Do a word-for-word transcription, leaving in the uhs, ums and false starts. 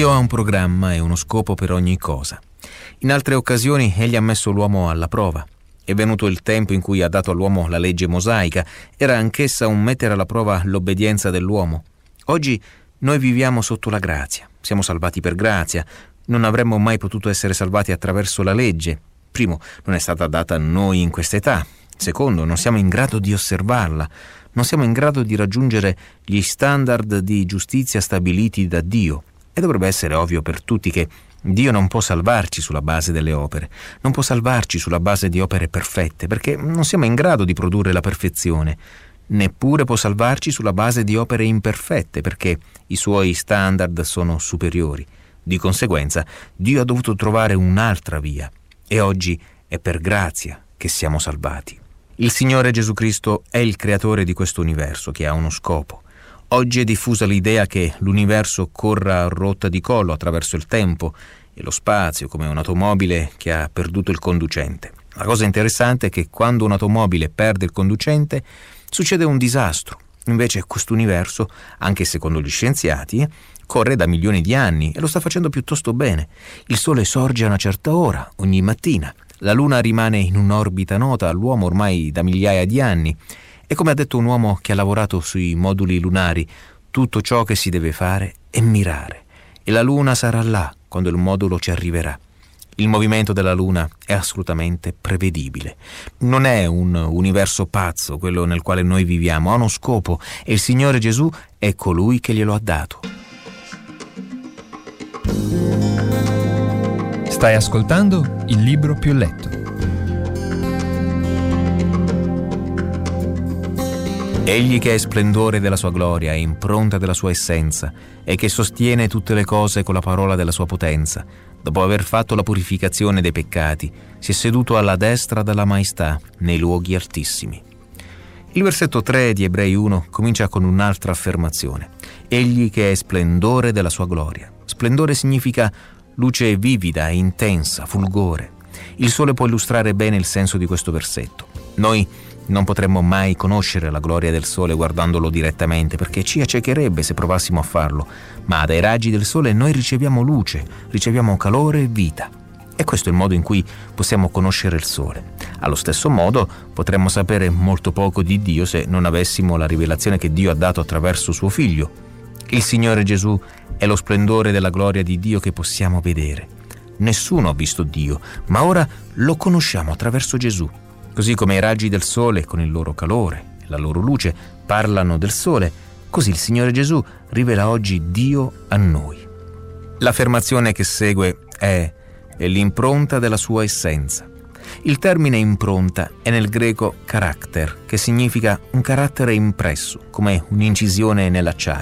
Dio ha un programma e uno scopo per ogni cosa. In altre occasioni egli ha messo l'uomo alla prova. È venuto il tempo in cui ha dato all'uomo la legge mosaica. Era anch'essa un mettere alla prova l'obbedienza dell'uomo. Oggi noi viviamo sotto la grazia. Siamo salvati per grazia. Non avremmo mai potuto essere salvati attraverso la legge. Primo, non è stata data a noi in questa età. Secondo, non siamo in grado di osservarla. Non siamo in grado di raggiungere gli standard di giustizia stabiliti da Dio. E dovrebbe essere ovvio per tutti che Dio non può salvarci sulla base delle opere, non può salvarci sulla base di opere perfette, perché non siamo in grado di produrre la perfezione. Neppure può salvarci sulla base di opere imperfette, perché i suoi standard sono superiori. Di conseguenza, Dio ha dovuto trovare un'altra via, e oggi è per grazia che siamo salvati. Il Signore Gesù Cristo è il creatore di questo universo, che ha uno scopo. Oggi è diffusa l'idea che l'universo corra a rotta di collo attraverso il tempo e lo spazio, come un'automobile che ha perduto il conducente. La cosa interessante è che quando un'automobile perde il conducente succede un disastro. Invece questo universo, anche secondo gli scienziati, corre da milioni di anni e lo sta facendo piuttosto bene. Il Sole sorge a una certa ora, ogni mattina. La Luna rimane in un'orbita nota all'uomo ormai da migliaia di anni. E come ha detto un uomo che ha lavorato sui moduli lunari, tutto ciò che si deve fare è mirare. E la Luna sarà là quando il modulo ci arriverà. Il movimento della Luna è assolutamente prevedibile. Non è un universo pazzo quello nel quale noi viviamo, ha uno scopo e il Signore Gesù è colui che glielo ha dato. Stai ascoltando Il Libro Più Letto. Egli che è splendore della sua gloria e impronta della sua essenza e che sostiene tutte le cose con la parola della sua potenza, dopo aver fatto la purificazione dei peccati, si è seduto alla destra della maestà nei luoghi altissimi. Il versetto tre di Ebrei uno comincia con un'altra affermazione. Egli che è splendore della sua gloria. Splendore significa luce vivida, intensa, fulgore. Il sole può illustrare bene il senso di questo versetto. Noi non potremmo mai conoscere la gloria del sole guardandolo direttamente, perché ci accecherebbe se provassimo a farlo, ma dai raggi del sole noi riceviamo luce, riceviamo calore e vita. E questo è il modo in cui possiamo conoscere il sole. Allo stesso modo potremmo sapere molto poco di Dio se non avessimo la rivelazione che Dio ha dato attraverso suo Figlio. Il Signore Gesù è lo splendore della gloria di Dio che possiamo vedere. Nessuno ha visto Dio, ma ora lo conosciamo attraverso Gesù. Così come i raggi del sole, con il loro calore e la loro luce, parlano del sole, così il Signore Gesù rivela oggi Dio a noi. L'affermazione che segue è «è l'impronta della sua essenza». Il termine impronta è nel greco character, che significa un carattere impresso, come un'incisione nell'acciaio.